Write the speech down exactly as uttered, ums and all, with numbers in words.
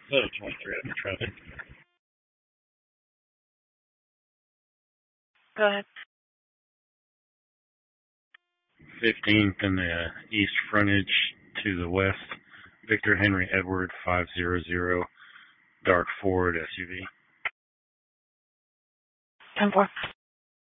Oh, twenty-three in traffic. Go ahead. fifteenth in the east frontage to the west. Victor Henry Edward five hundred, dark Ford S U V. ten four.